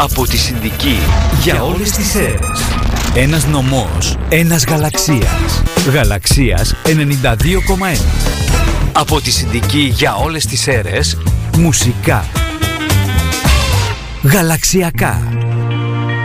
Από τη Συνδική για όλες τις αίρες. Ένας νομός, ένας γαλαξίας. Γαλαξίας 92,1. Από τη Συνδική για όλες τις αίρες. Μουσικά. Γαλαξιακά.